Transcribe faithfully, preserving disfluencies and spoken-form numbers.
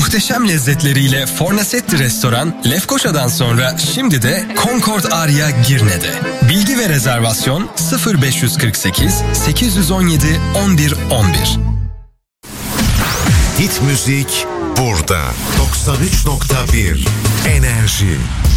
Muhteşem lezzetleriyle Fornasetti Restoran, Lefkoşa'dan sonra şimdi de Concord Aria Girne'de. Bilgi ve rezervasyon sıfır beş kırk sekiz sekiz on yedi on bir on bir. Hit müzik burada. doksan üç nokta bir Enerji.